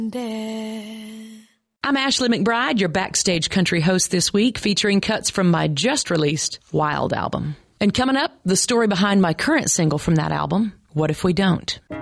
I'm Ashley McBride, your Backstage Country host this week, featuring cuts from my just-released Wild album. And coming up, the story behind my current single from that album, What If We Don't?